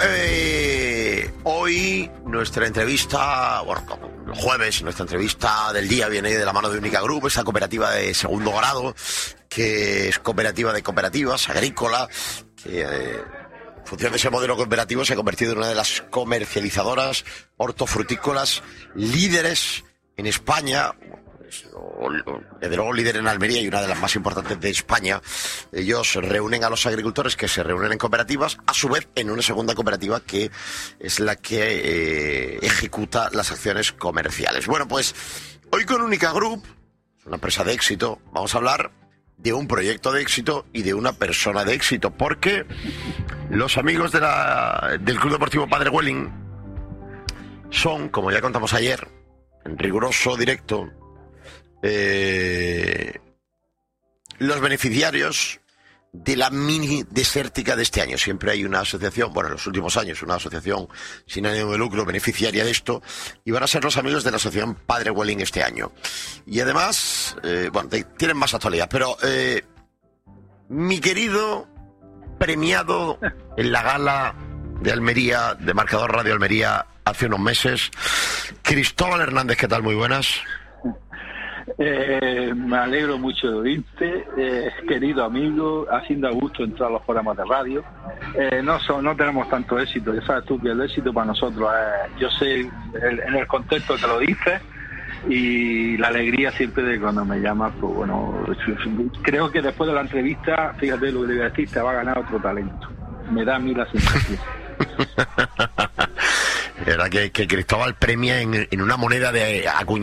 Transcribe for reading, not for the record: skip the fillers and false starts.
hoy nuestra entrevista, bueno, los jueves, nuestra entrevista del día viene de la mano de Única Group, esa cooperativa de segundo grado, que es cooperativa de cooperativas, agrícola, que en función de ese modelo cooperativo se ha convertido en una de las comercializadoras hortofrutícolas líderes en España. Desde luego líder en Almería y una de las más importantes de España. Ellos reúnen a los agricultores que se reúnen en cooperativas, a su vez en una segunda cooperativa que es la que ejecuta las acciones comerciales. Bueno, pues hoy con Única Group, una empresa de éxito, vamos a hablar de un proyecto de éxito y de una persona de éxito, porque los amigos del Club Deportivo Padre Welling son, como ya contamos ayer, en riguroso directo, los beneficiarios de la mini desértica de este año. Siempre hay una asociación, bueno, en los últimos años, una asociación sin ánimo de lucro beneficiaria de esto, y van a ser los amigos de la asociación Padre Welling este año. Y además, bueno, tienen más actualidad, pero mi querido premiado en la gala de Almería, de Marcador Radio Almería, hace unos meses, Cristóbal Hernández, ¿qué tal? Muy buenas. Me alegro mucho de oírte, querido amigo, haciendo a gusto entrar a los programas de radio. No tenemos tanto éxito, ya sabes tú que el éxito para nosotros es, yo sé en el contexto que lo dices, y la alegría siempre de cuando me llamas, pues bueno, creo que después de la entrevista, fíjate lo que le voy a decir, te va a ganar otro talento. Me da a mí la sensación. Era que Cristóbal premia en una moneda de acuñación